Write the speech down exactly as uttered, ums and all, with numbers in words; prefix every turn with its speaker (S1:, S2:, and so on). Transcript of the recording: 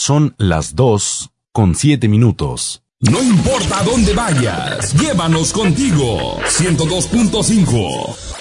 S1: Son las dos con siete minutos.
S2: No importa dónde vayas, llévanos contigo. ciento dos punto cinco